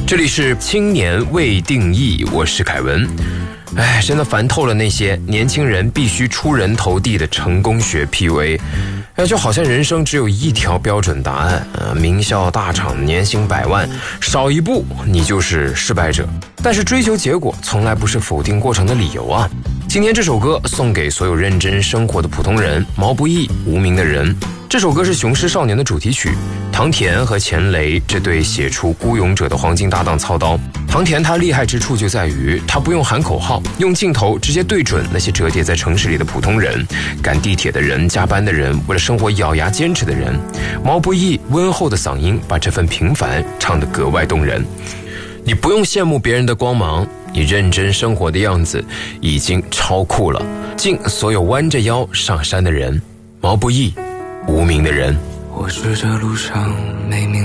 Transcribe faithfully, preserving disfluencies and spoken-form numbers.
这里是青年未定义，我是凯文。哎，真的烦透了那些年轻人必须出人头地的成功学 P U A。哎，就好像人生只有一条标准答案，呃，名校大厂，年薪百万，少一步你就是失败者。但是追求结果从来不是否定过程的理由啊。今天这首歌送给所有认真生活的普通人，毛不易《无名的人》。这首歌是《雄狮少年》的主题曲，唐田和钱雷这对写出孤勇者的黄金搭档操刀。唐田他厉害之处就在于他不用喊口号，用镜头直接对准那些折叠在城市里的普通人，赶地铁的人，加班的人，为了生活咬牙坚持的人。毛不易温厚的嗓音把这份平凡唱得格外动人。你不用羡慕别人的光芒，你认真生活的样子已经超酷了。敬所有弯着腰上山的人。毛不易，无名的人。 我是这路上没名